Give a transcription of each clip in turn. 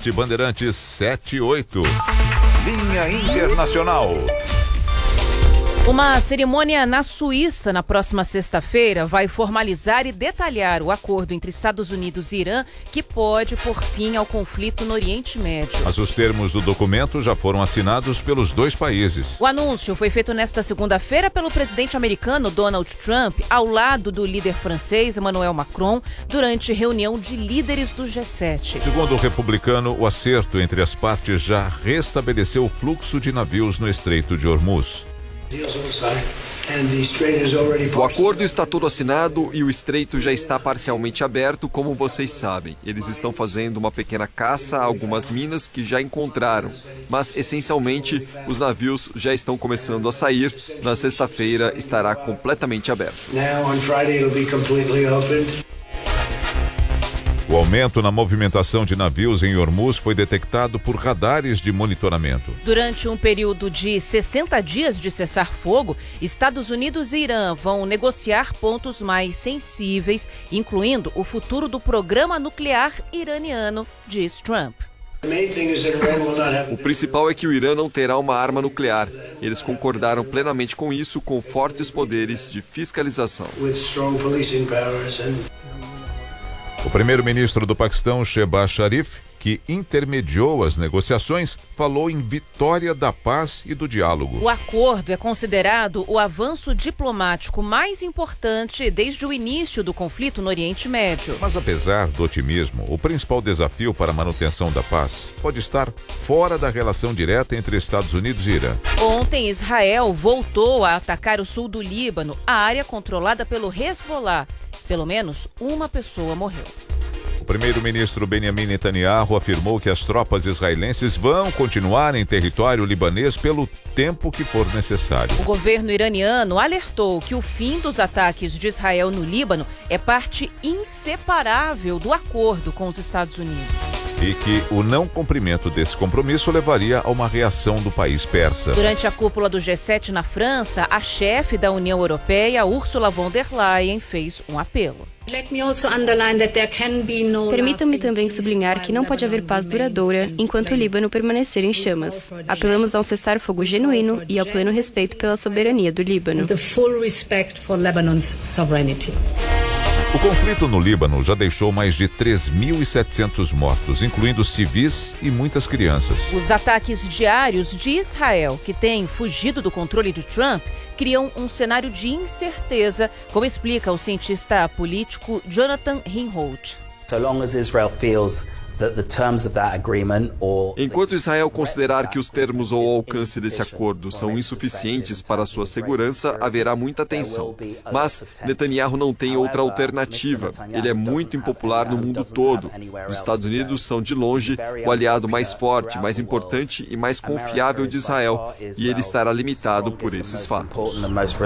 Site Bandeirantes 78. Linha Internacional. Uma cerimônia na Suíça na próxima sexta-feira vai formalizar e detalhar o acordo entre Estados Unidos e Irã que pode pôr fim ao conflito no Oriente Médio. Mas os termos do documento já foram assinados pelos dois países. O anúncio foi feito nesta segunda-feira pelo presidente americano Donald Trump ao lado do líder francês Emmanuel Macron durante reunião de líderes do G7. Segundo o republicano, o acerto entre as partes já restabeleceu o fluxo de navios no Estreito de Hormuz. O acordo está todo assinado e o estreito já está parcialmente aberto, como vocês sabem. Eles estão fazendo uma pequena caça a algumas minas que já encontraram, mas essencialmente os navios já estão começando a sair. Na sexta-feira estará completamente aberto. O aumento na movimentação de navios em Hormuz foi detectado por radares de monitoramento. Durante um período de 60 dias de cessar-fogo, Estados Unidos e Irã vão negociar pontos mais sensíveis, incluindo o futuro do programa nuclear iraniano, diz Trump. O principal é que o Irã não terá uma arma nuclear. Eles concordaram plenamente com isso, com fortes poderes de fiscalização. O primeiro-ministro do Paquistão, Shehbaz Sharif, que intermediou as negociações, falou em vitória da paz e do diálogo. O acordo é considerado o avanço diplomático mais importante desde o início do conflito no Oriente Médio. Mas apesar do otimismo, o principal desafio para a manutenção da paz pode estar fora da relação direta entre Estados Unidos e Irã. Ontem, Israel voltou a atacar o sul do Líbano, a área controlada pelo Hezbollah. Pelo menos uma pessoa morreu. O primeiro-ministro Benjamin Netanyahu afirmou que as tropas israelenses vão continuar em território libanês pelo tempo que for necessário. O governo iraniano alertou que o fim dos ataques de Israel no Líbano é parte inseparável do acordo com os Estados Unidos. E que o não cumprimento desse compromisso levaria a uma reação do país persa. Durante a cúpula do G7 na França, a chefe da União Europeia, Ursula von der Leyen, fez um apelo. Permitam-me também sublinhar que não pode haver paz duradoura enquanto o Líbano permanecer em chamas. Apelamos a um cessar-fogo genuíno e ao pleno respeito pela soberania do Líbano. O conflito no Líbano já deixou mais de 3.700 mortos, incluindo civis e muitas crianças. Os ataques diários de Israel, que tem fugido do controle de Trump, criam um cenário de incerteza, como explica o cientista político Jonathan Rinholt. Enquanto Israel considerar que os termos ou alcance desse acordo são insuficientes para sua segurança, haverá muita tensão. Mas Netanyahu não tem outra alternativa. Ele é muito impopular no mundo todo. Os Estados Unidos são, de longe, o aliado mais forte, mais importante e mais confiável de Israel, e ele estará limitado por esses fatos.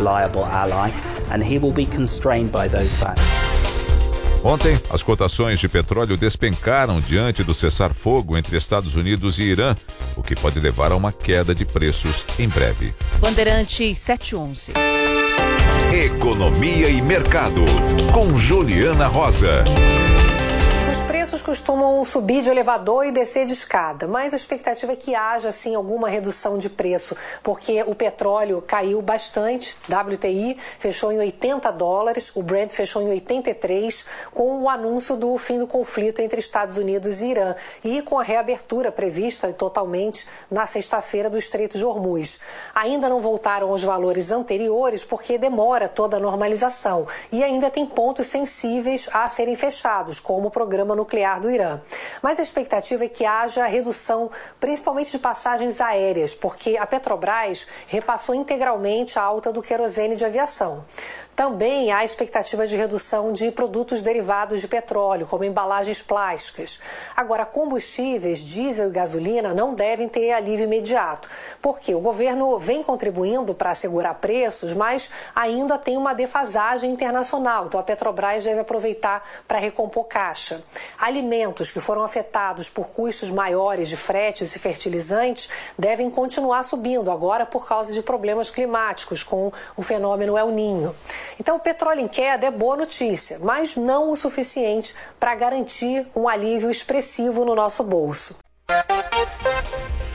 Ontem, as cotações de petróleo despencaram diante do cessar-fogo entre Estados Unidos e Irã, o que pode levar a uma queda de preços em breve. Bandeirantes 711. Economia e Mercado, com Juliana Rosa. Os preços costumam subir de elevador e descer de escada, mas a expectativa é que haja, sim, alguma redução de preço, porque o petróleo caiu bastante, WTI fechou em $80, o Brent fechou em 83, com o anúncio do fim do conflito entre Estados Unidos e Irã, e com a reabertura prevista totalmente na sexta-feira do Estreito de Hormuz. Ainda não voltaram aos valores anteriores, porque demora toda a normalização, e ainda tem pontos sensíveis a serem fechados, como o programa nuclear do Irã. Mas a expectativa é que haja redução, principalmente de passagens aéreas, porque a Petrobras repassou integralmente a alta do querosene de aviação. Também há expectativa de redução de produtos derivados de petróleo, como embalagens plásticas. Agora, combustíveis, diesel e gasolina não devem ter alívio imediato, porque o governo vem contribuindo para assegurar preços, mas ainda tem uma defasagem internacional, então a Petrobras deve aproveitar para recompor caixa. Alimentos que foram afetados por custos maiores de fretes e fertilizantes devem continuar subindo, agora por causa de problemas climáticos com o fenômeno El Niño. Então, o petróleo em queda é boa notícia, mas não o suficiente para garantir um alívio expressivo no nosso bolso.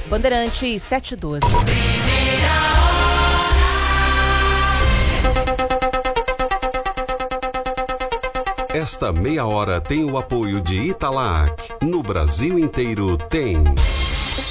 Bandeirantes 712. Esta meia hora tem o apoio de Italac. No Brasil inteiro tem.